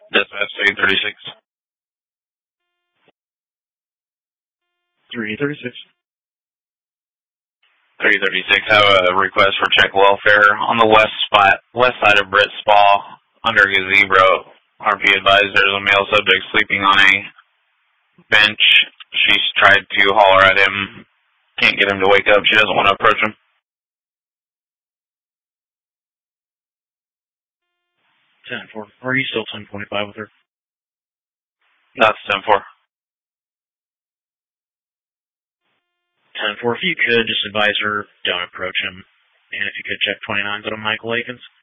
Dispatch 336. 336. 336, have a request for check welfare on the west side of Britt Spa, under gazebo. RP advised there's a male subject sleeping on a bench. She's tried to holler at him, can't get him to wake up. She doesn't want to approach him. 10-4. Or are you still 10.5 with her? That's 10-4. 10-4. If you could, just advise her, don't approach him. And if you could check 29s on Michael Akins.